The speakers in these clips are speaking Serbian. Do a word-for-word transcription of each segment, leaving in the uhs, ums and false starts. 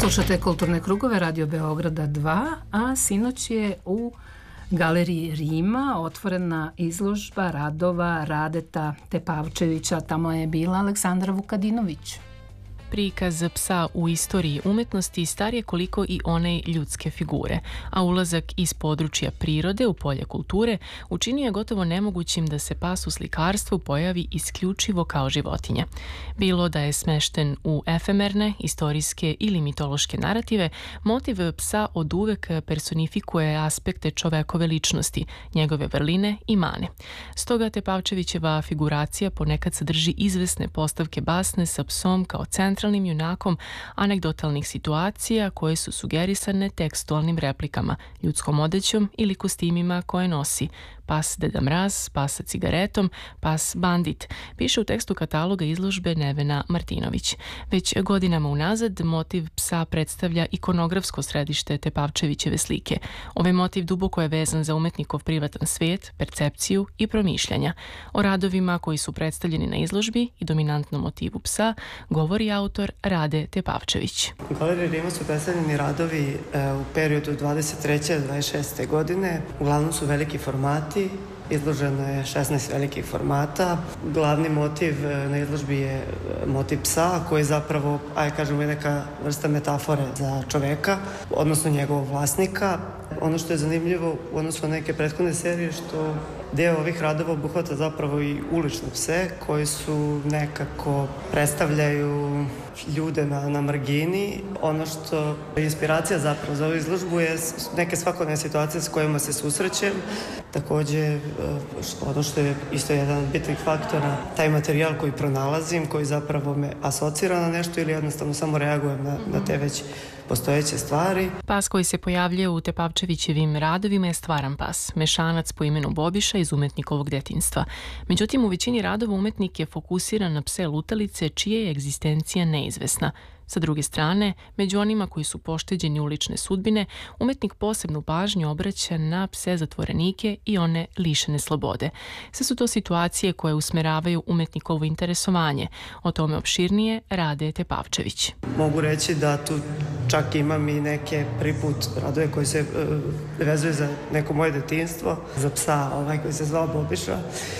Slušate Kulturne krugove Radio Beograda dva, a sinoć je u Galeriji Rima otvorena izložba radova Radeta Tepavčevića. Tamo je bila Aleksandra Vukadinović. Prikaz psa u istoriji umetnosti star je koliko i one ljudske figure, a ulazak iz područja prirode u polje kulture učinio je gotovo nemogućim da se pas u slikarstvu pojavi isključivo kao životinja. Bilo da je smešten u efemerne, istorijske ili mitološke narative, motiv psa oduvek personifikuje aspekte čovekove ličnosti, njegove vrline i mane. Stoga Tepavčevićeva figuracija ponekad sadrži izvesne postavke basne sa psom kao centralnim junakom anegdotalnih situacija koje su sugerisane tekstualnim replikama, ljudskom odećom ili kostimima koje nosi. Pas Deda Mraz, pas sa cigaretom, pas bandit, piše u tekstu kataloga izložbe Nevena Martinović. Već godinama unazad motiv psa predstavlja ikonografsko središte Tepavčevićeve slike. Ovaj motiv duboko je vezan za umetnikov privatan svijet, percepciju i promišljanja. O radovima koji su predstavljeni na izložbi i dominantnom motivu psa govori autor Rade Tepavčević. U Galeriji Rima su predstavljeni radovi u periodu dvadeset treće do dvadeset šeste godine. Uglavnom su veliki formati. Izloženo je šesnaest velikih formata. Glavni motiv na izložbi je motiv psa, koji je zapravo, ajde kažemo, je neka vrsta metafore za čoveka, odnosno njegovog vlasnika. Ono što je zanimljivo u odnosu na neke prethodne serije, što deo ovih radova obuhvata zapravo i ulične pse, koji su nekako predstavljaju ljude na, na margini. Ono što je inspiracija zapravo za ovu izložbu je neke svakodnevne situacije s kojima se susrećem. Takođe, ono što je isto jedan od bitnih faktora, taj materijal koji pronalazim, koji zapravo me asocira na nešto ili jednostavno samo reagujem na, na te već postojeće stvari. Pas koji se pojavljuje u Tepavčevićevim radovima je stvaran pas, mešanac po imenu Bobiša iz umetnikovog detinjstva. Međutim, u većini radova umetnik je fokusiran na pse lutalice, čija je egzistencija neizvesna. Sa druge strane, među onima koji su pošteđeni ulične sudbine, umetnik posebnu pažnju obraća na pse zatvorenike i one lišene slobode. Sve su to situacije koje usmeravaju umetnikovo interesovanje. O tome opširnije Rade Tepavčević. Mogu reći da tu čak imam i neke prvi put radove koji se uh, vezuju za neko moje detinjstvo, za psa ovaj koji se zvao Bobiša.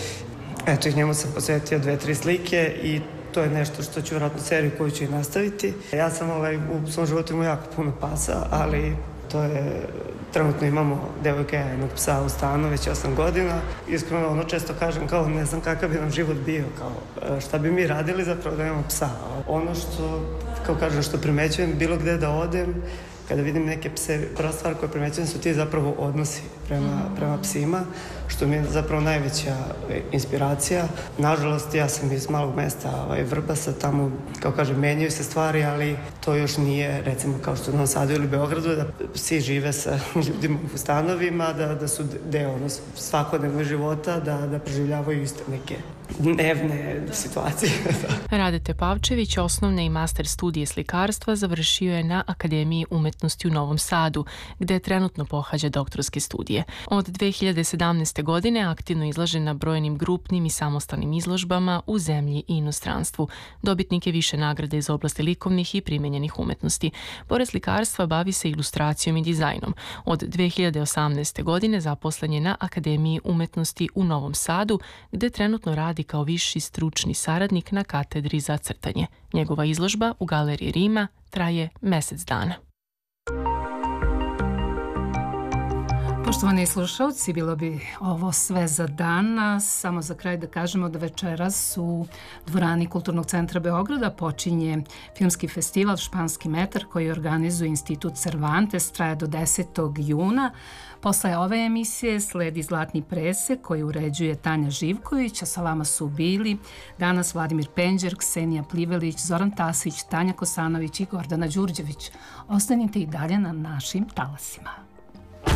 Eto, njemu sam posvetio dve, tri slike i to je nešto što ću vjerojatno seriju koju ću i nastaviti. Ja sam ovaj, u svom životu imao jako puno pasa, ali to je, trenutno imamo devojka jednog psa u stanu već osam godina. Iskreno, ono često kažem kao ne znam kakav bi nam život bio, kao šta bi mi radili zapravo da imamo psa. Ono što, kao kažem, što primećujem bilo gde da odem, kada vidim neke pse, prva stvar koju primećujem su ti zapravo odnosi prema, prema psima, što mi je zapravo najveća inspiracija. Nažalost, ja sam iz malog mesta ovaj, Vrbasa, tamo, kao kažem, menjaju se stvari, ali to još nije, recimo, kao što u Novom Sadu ili Beogradu, da psi žive sa ljudima u stanovima, da, da su deo ono, svakodnevnog života, da, da preživljavaju iste neke dnevne situacije. Rade Tepavčević osnovne i master studije slikarstva završio je na Akademiji umetnosti u Novom Sadu, gde trenutno pohađa doktorske studije. Od dve hiljade sedamnaeste. godine aktivno izlažen na brojnim grupnim i samostalnim izložbama u zemlji i inostranstvu. Dobitnik je više nagrade iz oblasti likovnih i primenjenih umetnosti. Pored slikarstva bavi se ilustracijom i dizajnom. Od dve hiljade osamnaeste. godine zaposlen je na Akademiji umetnosti u Novom Sadu, gde trenutno radi kao viši stručni saradnik na katedri za crtanje. Njegova izložba u Galeriji Rima traje mesec dana. Poštovani slušalci, bilo bi ovo sve za danas. Samo za kraj da kažemo da večeras u dvorani Kulturnog centra Beograda počinje filmski festival Španski metar koji organizuje Institut Cervantes, traje do desetog juna. Posle ove emisije sledi Zlatni presek koji uređuje Tanja Živković, a sa vama su bili danas Vladimir Penđer, Ksenija Plivelić, Zoran Tasić, Tanja Kosanović i Gordana Đurđević. Ostanite i dalje na našim talasima.